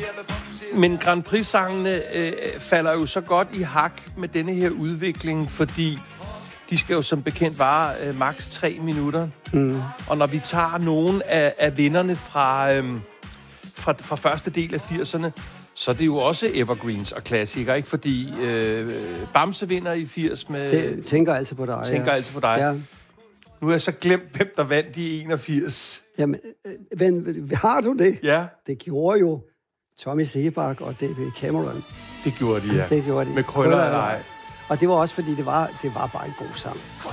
Men Grand Prix-sangene falder jo så godt i hak med denne her udvikling, fordi de skal jo som bekendt vare maks 3 minutter. Og når vi tager nogle af vinderne fra første del af 80'erne, så er det jo også evergreens og klassikere, ikke? Fordi Bamse vinder i 80 med... Det tænker altid på dig. Altid på dig. Ja. Nu har jeg så glemt, hvem der vandt i 81. Jamen, har du det? Ja. Det gjorde jo Tommy Sebak og David Cameron. Det gjorde de, ja. Det gjorde de. Med krøller eller ej. Og det var også, fordi det var bare en god sang.